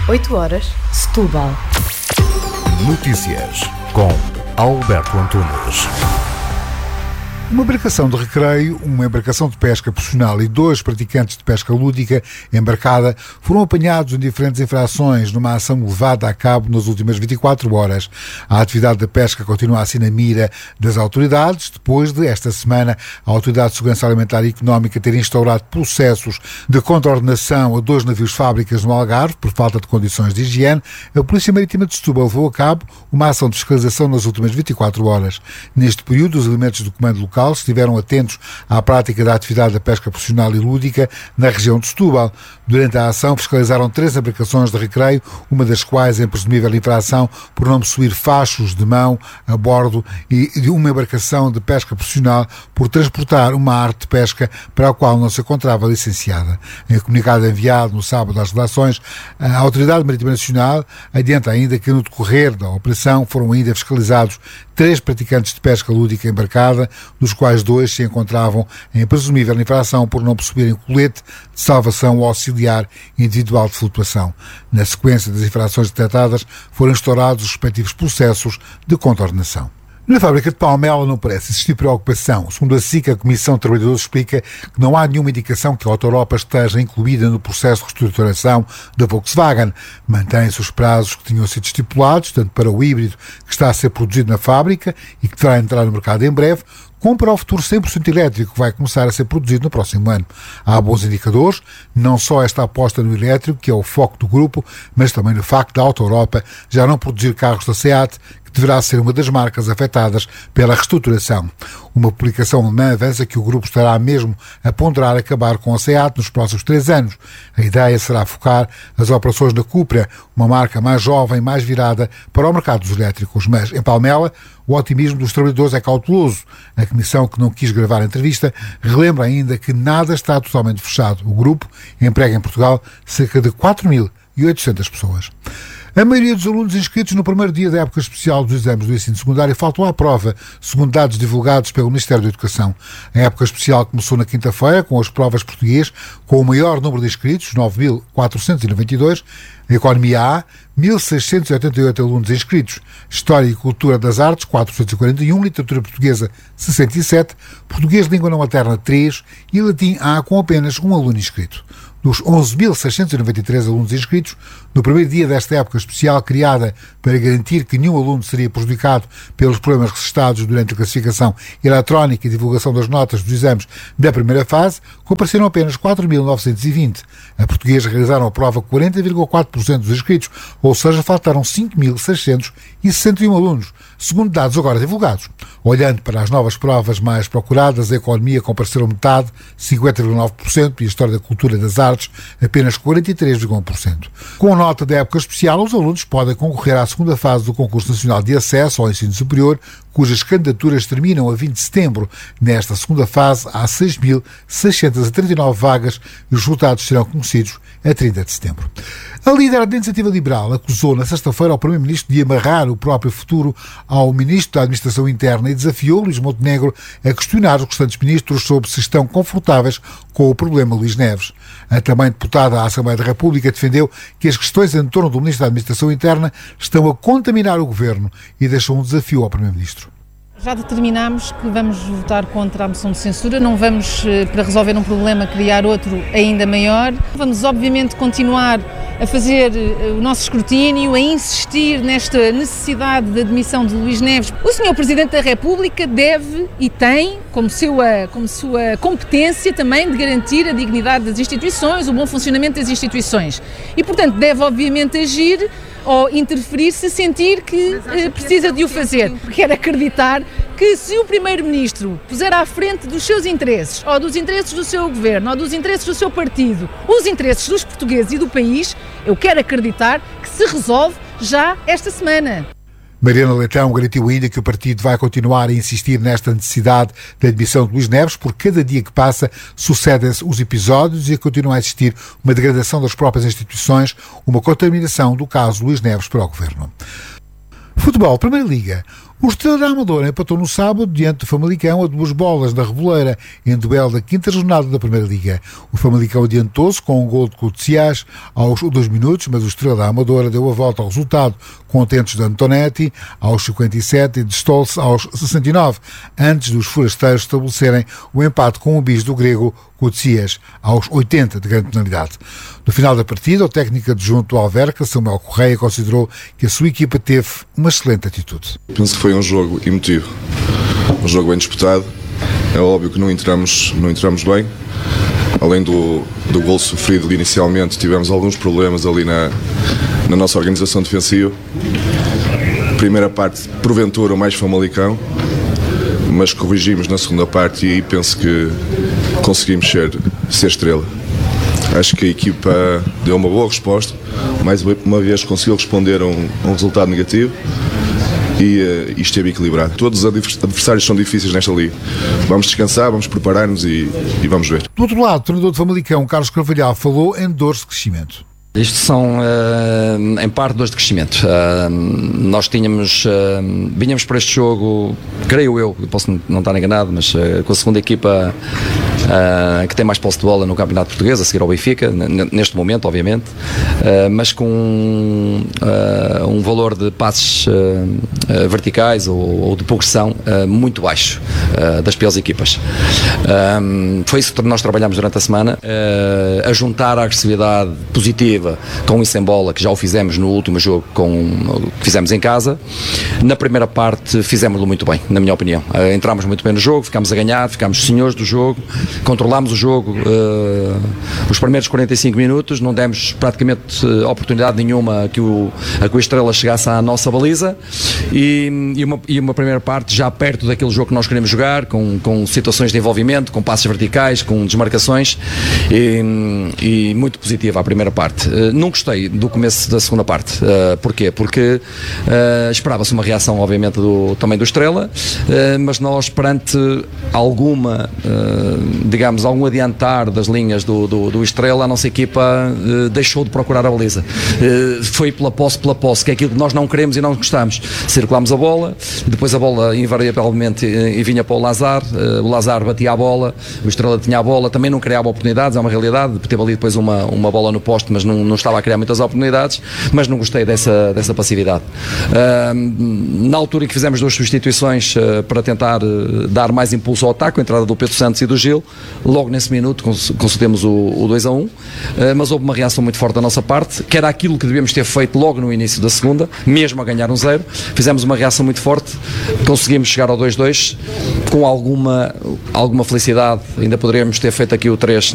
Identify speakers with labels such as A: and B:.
A: 8h, Setúbal.
B: Notícias com Alberto Antunes. Uma embarcação de recreio, uma embarcação de pesca profissional e 2 praticantes de pesca lúdica embarcada foram apanhados em diferentes infrações numa ação levada a cabo nas últimas 24 horas. A atividade da pesca continua assim na mira das autoridades, depois de, esta semana, a Autoridade de Segurança Alimentar e Económica ter instaurado processos de contraordenação a 2 navios fábricas no Algarve por falta de condições de higiene. A Polícia Marítima de Setúbal levou a cabo uma ação de fiscalização nas últimas 24 horas. Neste período, os elementos do comando local estiveram atentos à prática da atividade da pesca profissional e lúdica na região de Setúbal. Durante a ação, fiscalizaram 3 embarcações de recreio, uma das quais em presumível infração por não possuir fachos de mão a bordo, e uma embarcação de pesca profissional por transportar uma arte de pesca para a qual não se encontrava licenciada. Em comunicado enviado no sábado às redações, a Autoridade Marítima Nacional adianta ainda que no decorrer da operação foram ainda fiscalizados 3 praticantes de pesca lúdica embarcada, dos quais 2 se encontravam em presumível infração por não possuírem colete de salvação ou auxiliar individual de flutuação. Na sequência das infrações detectadas, foram instaurados os respectivos processos de contraordenação. Na fábrica de Palmela não parece existir preocupação. Segundo a SIC, a Comissão de Trabalhadores explica que não há nenhuma indicação que a Auto Europa esteja incluída no processo de reestruturação da Volkswagen. Mantém-se os prazos que tinham sido estipulados, tanto para o híbrido que está a ser produzido na fábrica e que deverá entrar no mercado em breve, como para o futuro 100% elétrico que vai começar a ser produzido no próximo ano. Há bons indicadores, não só esta aposta no elétrico, que é o foco do grupo, mas também no facto da Auto Europa já não produzir carros da SEAT, deverá ser uma das marcas afetadas pela reestruturação. Uma publicação alemã avança que o grupo estará mesmo a ponderar acabar com a SEAT nos próximos 3 anos. A ideia será focar as operações da Cupra, uma marca mais jovem, mais virada para o mercado dos elétricos. Mas, em Palmela, o otimismo dos trabalhadores é cauteloso. A comissão, que não quis gravar a entrevista, relembra ainda que nada está totalmente fechado. O grupo emprega em Portugal cerca de 4.800 pessoas. A maioria dos alunos inscritos no primeiro dia da época especial dos exames do ensino secundário faltam à prova, segundo dados divulgados pelo Ministério da Educação. A época especial começou na quinta-feira com as provas português, com o maior número de inscritos, 9.492, Economia A, 1.688 alunos inscritos, História e Cultura das Artes, 441, Literatura Portuguesa, 67, Português de Língua Não Materna, 3 e Latim A com apenas um aluno inscrito. Dos 11.693 alunos inscritos, no primeiro dia desta época especial criada para garantir que nenhum aluno seria prejudicado pelos problemas registados durante a classificação eletrónica e divulgação das notas dos exames da primeira fase, compareceram apenas 4.920. A portuguesa realizaram a prova 40,4% dos inscritos, ou seja, faltaram 5.661 alunos, segundo dados agora divulgados. Olhando para as novas provas mais procuradas, a Economia compareceram metade, 50,9%, e a História da Cultura das Artes, apenas 43,1%. Com a nota da época especial, os alunos podem concorrer à segunda fase do Concurso Nacional de Acesso ao Ensino Superior, cujas candidaturas terminam a 20 de setembro. Nesta segunda fase, há 6.639 vagas e os resultados serão conhecidos a 30 de setembro. A líder da Iniciativa Liberal acusou na sexta-feira ao Primeiro-Ministro de amarrar o próprio futuro ao Ministro da Administração Interna e desafiou Luís Montenegro a questionar os restantes ministros sobre se estão confortáveis com o problema Luís Neves. A também deputada à Assembleia da República defendeu que as questões em torno do Ministro da Administração Interna estão a contaminar o Governo e deixou um desafio ao Primeiro-Ministro.
C: Já determinámos que vamos votar contra a moção de censura, não vamos, para resolver um problema, criar outro ainda maior. Vamos, obviamente, continuar a fazer o nosso escrutínio, a insistir nesta necessidade de admissão de Luís Neves. O Sr. Presidente da República deve e tem como sua competência também de garantir a dignidade das instituições, o bom funcionamento das instituições. E, portanto, deve, obviamente, agir ou interferir se sentir que precisa de o fazer. Quero acreditar que se o Primeiro-Ministro puser à frente dos seus interesses, ou dos interesses do seu governo, ou dos interesses do seu partido, os interesses dos portugueses e do país, eu quero acreditar que se resolve já esta semana.
B: Mariana Leitão garantiu ainda que o partido vai continuar a insistir nesta necessidade da admissão de Luís Neves, porque cada dia que passa sucedem-se os episódios e continua a existir uma degradação das próprias instituições, uma contaminação do caso Luís Neves para o Governo. Futebol, Primeira Liga. O Estrela da Amadora empatou no sábado diante do Famalicão a 2 bolas da Reboleira, em duelo da 5ª jornada da Primeira Liga. O Famalicão adiantou-se com um gol de Coutinho aos 2 minutos, mas o Estrela da Amadora deu a volta ao resultado com tentos de Antonetti aos 57 e de Stolz aos 69, antes dos forasteiros estabelecerem o empate com o bis do grego Coutinho aos 80 de grande penalidade. No final da partida, o técnico adjunto do Alverca, Samuel Correia, considerou que a sua equipa teve uma excelente atitude.
D: Penso que foi um jogo emotivo, um jogo bem disputado. É óbvio que não entramos bem. Além do gol sofrido inicialmente, tivemos alguns problemas ali na nossa organização defensiva. Primeira parte, porventura, o mais Famalicão, mas corrigimos na segunda parte e aí penso que conseguimos ser estrela. Acho que a equipa deu uma boa resposta, mais uma vez conseguiu responder a um resultado negativo e esteve equilibrado. Todos os adversários são difíceis nesta liga. Vamos descansar, vamos preparar-nos e vamos ver.
B: Do outro lado, o treinador de Famalicão, Carlos Carvalhal, falou em dores de crescimento.
E: Isto são, em parte, dores de crescimento. Nós vinhamos para este jogo, creio eu, posso não estar enganado, mas com a segunda equipa que tem mais posse de bola no Campeonato Português, a seguir ao Benfica, neste momento, obviamente, mas com um valor de passes verticais ou de progressão muito baixo das piores equipas. Foi isso que nós trabalhamos durante a semana, a juntar a agressividade positiva com isso em bola, que já o fizemos no último jogo que fizemos em casa. Na primeira parte fizemos-lo muito bem, na minha opinião. Entramos muito bem no jogo, ficámos a ganhar, ficámos senhores do jogo, controlámos o jogo os primeiros 45 minutos, não demos praticamente oportunidade nenhuma que o Estrela chegasse à nossa baliza e uma primeira parte já perto daquele jogo que nós queremos jogar, com situações de envolvimento, com passes verticais, com desmarcações e muito positiva a primeira parte. Não gostei do começo da segunda parte. Porquê? Porque esperava-se uma reação, obviamente, também do Estrela, mas nós, perante algum adiantar das linhas do Estrela, a nossa equipa deixou de procurar a baliza. Foi pela posse, que é aquilo que nós não queremos e não gostamos. Circulámos a bola, depois a bola invariavelmente vinha para o Lazar batia a bola, o Estrela tinha a bola, também não criava oportunidades, é uma realidade. Teve ali depois uma bola no poste, mas não estava a criar muitas oportunidades, mas não gostei dessa passividade. Na altura em que fizemos 2 substituições para tentar dar mais impulso ao ataque, a entrada do Pedro Santos e do Gil, logo nesse minuto concedemos o 2-1, mas houve uma reação muito forte da nossa parte, que era aquilo que devíamos ter feito logo no início da segunda, mesmo a ganhar 1-0, fizemos uma reação muito forte, conseguimos chegar ao 2-2, com alguma felicidade, ainda poderíamos ter feito aqui o 3